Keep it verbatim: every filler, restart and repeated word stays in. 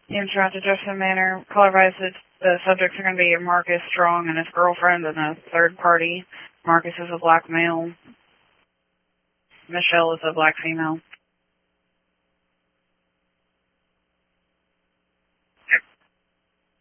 You interrupt the Jefferson Manor. Call advised that the subjects are going to be Marcus Strong and his girlfriend and a third party. Marcus is a black male. Michelle is a black female.